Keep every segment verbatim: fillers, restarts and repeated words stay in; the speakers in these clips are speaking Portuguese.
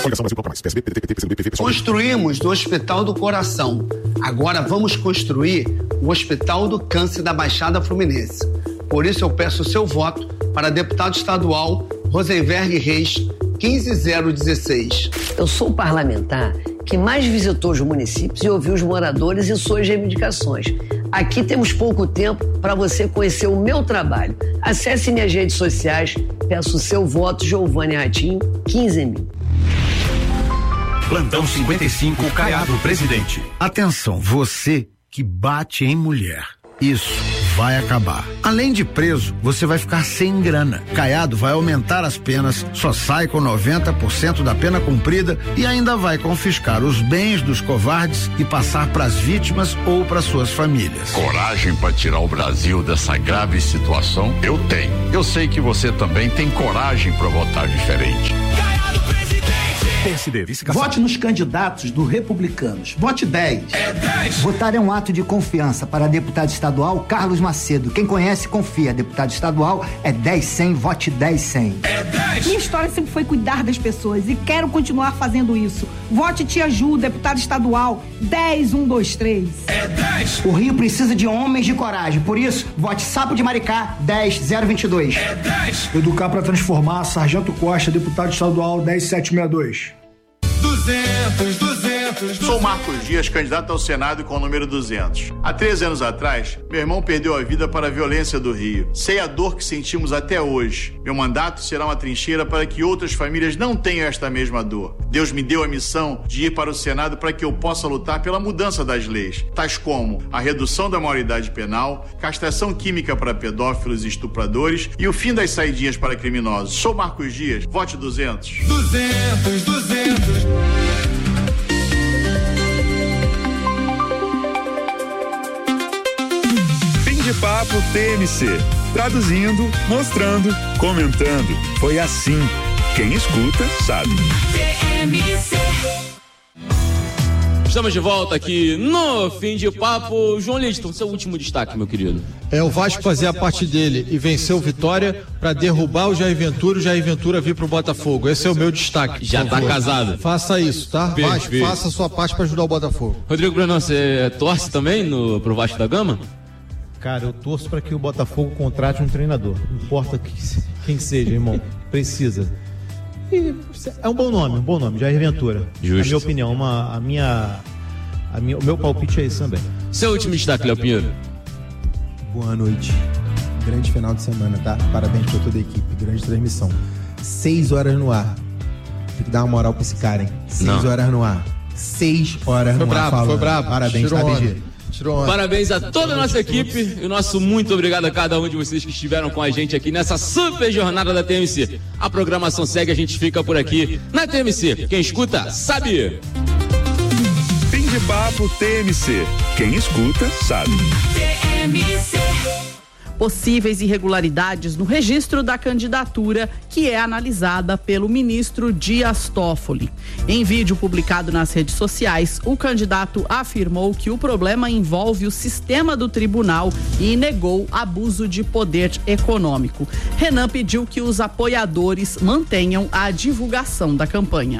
Construímos o Hospital do Coração. Agora vamos construir o Hospital do Câncer da Baixada Fluminense. Por isso eu peço o seu voto para deputado estadual Rosenberg Reis, quinze zero dezesseis. Eu sou o parlamentar que mais visitou os municípios e ouviu os moradores e suas reivindicações. Aqui temos pouco tempo para você conhecer o meu trabalho. Acesse minhas redes sociais, peço o seu voto, Giovanni Ratinho, quinze mil. Plantão cinquenta e cinco, Caiado, presidente. Atenção, você que bate em mulher. Isso vai acabar. Além de preso, você vai ficar sem grana. Caiado vai aumentar as penas, só sai com noventa por cento da pena cumprida e ainda vai confiscar os bens dos covardes e passar para as vítimas ou para suas famílias. Coragem para tirar o Brasil dessa grave situação? Eu tenho. Eu sei que você também tem coragem para votar diferente. P S D, vice-caçado. Vote nos candidatos do Republicanos. Vote dez. É dez. Votar é um ato de confiança para deputado estadual Carlos Macedo. Quem conhece, confia. Deputado estadual é dez cem, vote dez cem. É dez. Minha história sempre foi cuidar das pessoas e quero continuar fazendo isso. Vote Tia Ju, deputado estadual dez um dois três. É dez. O Rio precisa de homens de coragem. Por isso, vote Sapo de Maricá dez zero vinte e dois. É dez. Educar para transformar, Sargento Costa, deputado estadual dez sete sessenta e dois. duzentos, duzentos. Sou Marcos Dias, candidato ao Senado com o número duzentos. Há treze anos atrás, meu irmão perdeu a vida para a violência do Rio. Sei a dor que sentimos até hoje. Meu mandato será uma trincheira para que outras famílias não tenham esta mesma dor. Deus me deu a missão de ir para o Senado para que eu possa lutar pela mudança das leis, tais como a redução da maioridade penal, castração química para pedófilos e estupradores e o fim das saidinhas para criminosos. Sou Marcos Dias, vote duzentos. duzentos, duzentos. Fim de papo T M C. Traduzindo, mostrando, comentando. Foi assim. Quem escuta, sabe. T M C. Estamos de volta aqui no Fim de Papo. João Lidton, seu último destaque, meu querido. É o Vasco fazer a parte dele e vencer o Vitória para derrubar o Jair Ventura e o Jair Ventura vir pro Botafogo. Esse é o meu destaque. Já tá casado. Faça isso, tá? Vasco, faça a sua parte para ajudar o Botafogo. Rodrigo Brunão, você torce também no, pro Vasco da Gama? Cara, eu torço para que o Botafogo contrate um treinador. Não importa que, quem seja, irmão. Precisa. E é um bom nome, um bom nome, Jair Ventura. Justo. A minha opinião, uma, a minha, a minha, o meu palpite é esse também. Seu último destaque, Léo Pinheiro. Boa noite. Grande final de semana, tá? Parabéns pra toda a equipe. Grande transmissão. Seis horas no ar. Tem que dar uma moral pra esse cara, hein? Seis Não. horas no ar. Seis horas foi no bravo, ar. Falando. Foi bravo, Parabéns, tá, B G? Parabéns a toda a nossa equipe e o nosso muito obrigado a cada um de vocês que estiveram com a gente aqui nessa super jornada da T M C. A programação segue, a gente fica por aqui na T M C. Quem escuta, sabe. Fim de papo T M C. Quem escuta, sabe. T M C. Possíveis irregularidades no registro da candidatura que é analisada pelo ministro Dias Toffoli. Em vídeo publicado nas redes sociais, o candidato afirmou que o problema envolve o sistema do tribunal e negou abuso de poder econômico. Renan pediu que os apoiadores mantenham a divulgação da campanha.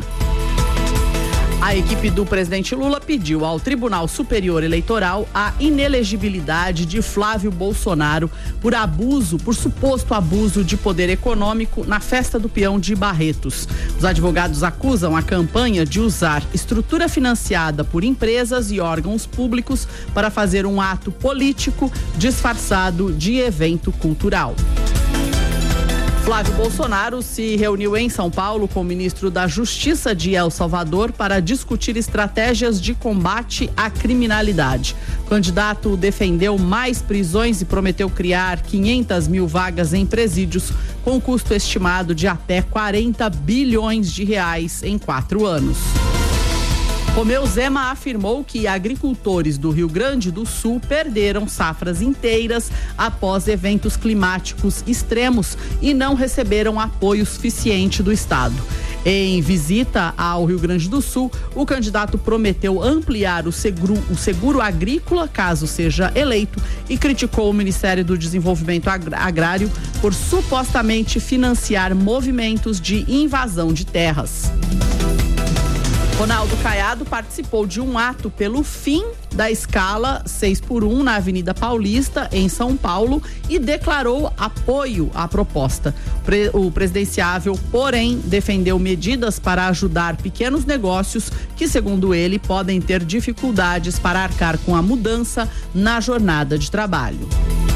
A equipe do presidente Lula pediu ao Tribunal Superior Eleitoral a inelegibilidade de Flávio Bolsonaro por abuso, por suposto abuso de poder econômico na festa do peão de Barretos. Os advogados acusam a campanha de usar estrutura financiada por empresas e órgãos públicos para fazer um ato político disfarçado de evento cultural. Flávio Bolsonaro se reuniu em São Paulo com o ministro da Justiça de El Salvador para discutir estratégias de combate à criminalidade. O candidato defendeu mais prisões e prometeu criar quinhentas mil vagas em presídios, com custo estimado de até quarenta bilhões de reais em quatro anos. Romeu Zema afirmou que agricultores do Rio Grande do Sul perderam safras inteiras após eventos climáticos extremos e não receberam apoio suficiente do Estado. Em visita ao Rio Grande do Sul, o candidato prometeu ampliar o seguro, o seguro agrícola, caso seja eleito, e criticou o Ministério do Desenvolvimento Agrário por supostamente financiar movimentos de invasão de terras. Ronaldo Caiado participou de um ato pelo fim da escala seis por um na Avenida Paulista, em São Paulo, e declarou apoio à proposta. O presidenciável, porém, defendeu medidas para ajudar pequenos negócios que, segundo ele, podem ter dificuldades para arcar com a mudança na jornada de trabalho.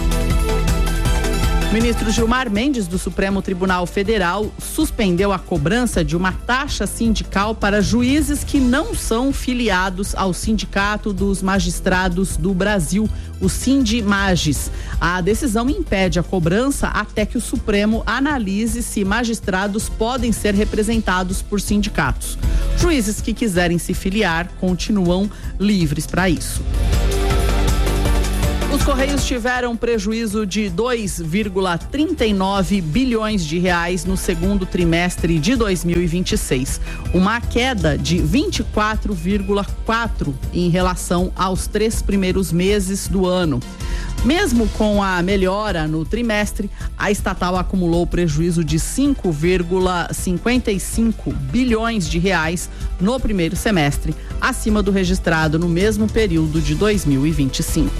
O ministro Gilmar Mendes, do Supremo Tribunal Federal, suspendeu a cobrança de uma taxa sindical para juízes que não são filiados ao Sindicato dos Magistrados do Brasil, o Sindimagis. A decisão impede a cobrança até que o Supremo analise se magistrados podem ser representados por sindicatos. Juízes que quiserem se filiar continuam livres para isso. Os Correios tiveram prejuízo de dois vírgula trinta e nove bilhões de reais no segundo trimestre de dois mil e vinte e seis, uma queda de vinte e quatro vírgula quatro em relação aos três primeiros meses do ano. Mesmo com a melhora no trimestre, a estatal acumulou prejuízo de cinco vírgula cinquenta e cinco bilhões de reais no primeiro semestre, acima do registrado no mesmo período de dois mil e vinte e cinco.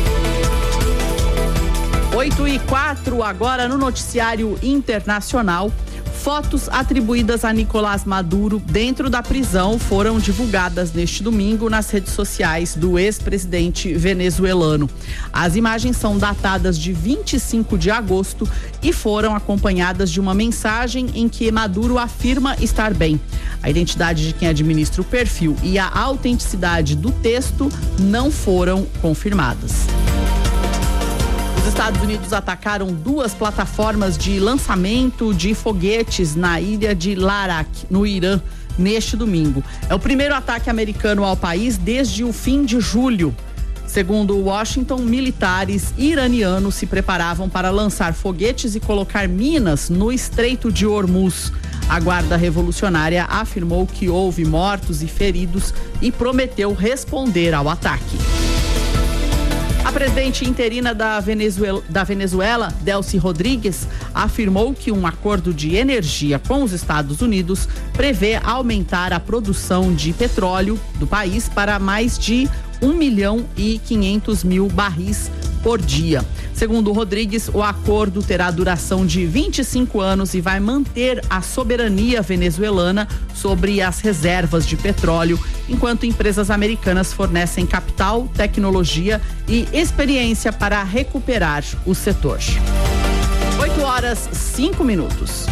oito e quatro, agora no noticiário internacional. Fotos atribuídas a Nicolás Maduro dentro da prisão foram divulgadas neste domingo nas redes sociais do ex-presidente venezuelano. As imagens são datadas de vinte e cinco de agosto e foram acompanhadas de uma mensagem em que Maduro afirma estar bem. A identidade de quem administra o perfil e a autenticidade do texto não foram confirmadas. Os Estados Unidos atacaram duas plataformas de lançamento de foguetes na ilha de Larak, no Irã, neste domingo. É o primeiro ataque americano ao país desde o fim de julho. Segundo Washington, militares iranianos se preparavam para lançar foguetes e colocar minas no Estreito de Hormuz. A Guarda Revolucionária afirmou que houve mortos e feridos e prometeu responder ao ataque. A presidente interina da Venezuela, da Venezuela, Delcy Rodrigues, afirmou que um acordo de energia com os Estados Unidos prevê aumentar a produção de petróleo do país para mais de um milhão e quinhentos mil barris por dia. Segundo Rodrigues, o acordo terá duração de vinte e cinco anos e vai manter a soberania venezuelana sobre as reservas de petróleo, enquanto empresas americanas fornecem capital, tecnologia e experiência para recuperar o setor. oito horas, cinco minutos.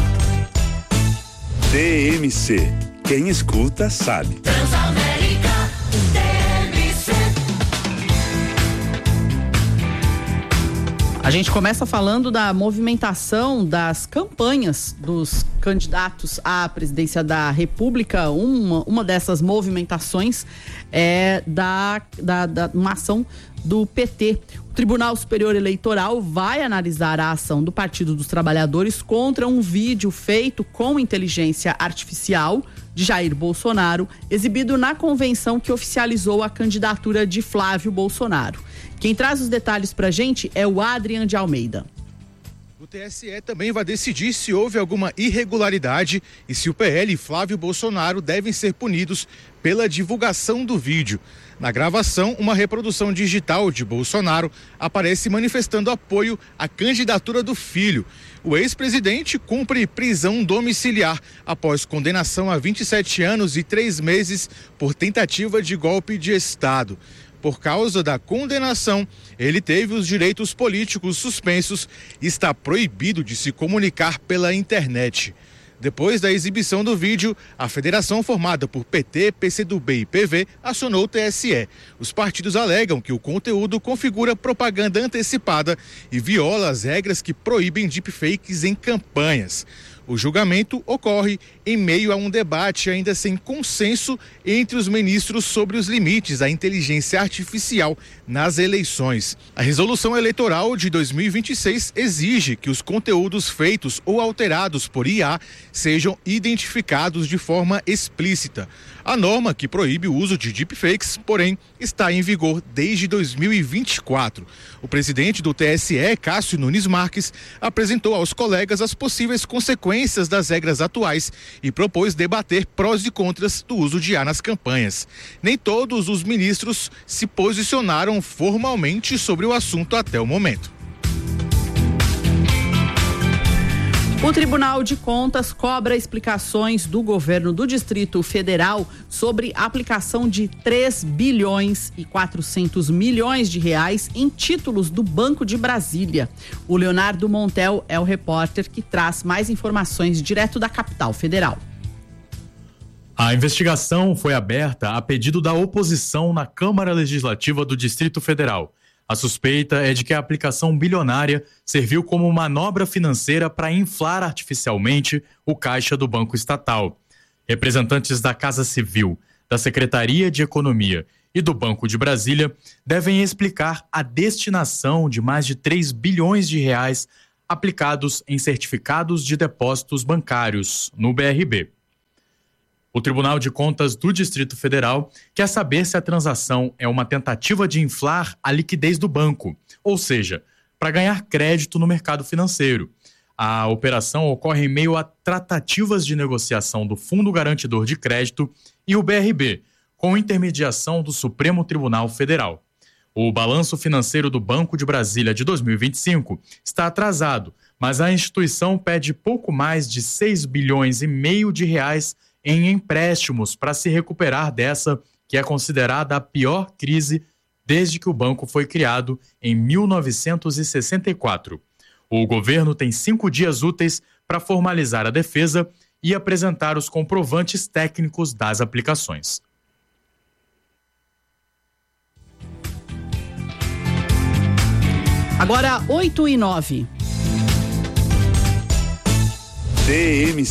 T M C. Quem escuta sabe. Transamérica. A gente começa falando da movimentação das campanhas dos candidatos à presidência da República. Uma, uma dessas movimentações é da, da, da uma ação do P T. O Tribunal Superior Eleitoral vai analisar a ação do Partido dos Trabalhadores contra um vídeo feito com inteligência artificial de Jair Bolsonaro, exibido na convenção que oficializou a candidatura de Flávio Bolsonaro. Quem traz os detalhes pra gente é o Adrian de Almeida. O T S E também vai decidir se houve alguma irregularidade e se o P L e Flávio Bolsonaro devem ser punidos pela divulgação do vídeo. Na gravação, uma reprodução digital de Bolsonaro aparece manifestando apoio à candidatura do filho. O ex-presidente cumpre prisão domiciliar após condenação a vinte e sete anos e três meses por tentativa de golpe de Estado. Por causa da condenação, ele teve os direitos políticos suspensos e está proibido de se comunicar pela internet. Depois da exibição do vídeo, a federação formada por P T, P C do B e P V acionou o T S E. Os partidos alegam que o conteúdo configura propaganda antecipada e viola as regras que proíbem deepfakes em campanhas. O julgamento ocorre em meio a um debate ainda sem consenso entre os ministros sobre os limites da inteligência artificial nas eleições. A resolução eleitoral de dois mil e vinte e seis exige que os conteúdos feitos ou alterados por I A sejam identificados de forma explícita. A norma que proíbe o uso de deepfakes, porém, está em vigor desde dois mil e vinte e quatro. O presidente do T S E, Cássio Nunes Marques, apresentou aos colegas as possíveis consequências diferenças das regras atuais e propôs debater prós e contras do uso de I A nas campanhas. Nem todos os ministros se posicionaram formalmente sobre o assunto até o momento. O Tribunal de Contas cobra explicações do governo do Distrito Federal sobre a aplicação de três bilhões e quatrocentos milhões de reais em títulos do Banco de Brasília. O Leonardo Montel é o repórter que traz mais informações direto da capital federal. A investigação foi aberta a pedido da oposição na Câmara Legislativa do Distrito Federal. A suspeita é de que a aplicação bilionária serviu como manobra financeira para inflar artificialmente o caixa do Banco Estatal. Representantes da Casa Civil, da Secretaria de Economia e do Banco de Brasília devem explicar a destinação de mais de três bilhões de reais aplicados em certificados de depósitos bancários no B R B. O Tribunal de Contas do Distrito Federal quer saber se a transação é uma tentativa de inflar a liquidez do banco, ou seja, para ganhar crédito no mercado financeiro. A operação ocorre em meio a tratativas de negociação do Fundo Garantidor de Crédito e o B R B, com intermediação do Supremo Tribunal Federal. O balanço financeiro do Banco de Brasília de dois mil e vinte e cinco está atrasado, mas a instituição pede pouco mais de seis bilhões e meio de reais em empréstimos para se recuperar dessa, que é considerada a pior crise desde que o banco foi criado em mil novecentos e sessenta e quatro. O governo tem cinco dias úteis para formalizar a defesa e apresentar os comprovantes técnicos das aplicações. Agora, oito e nove. T M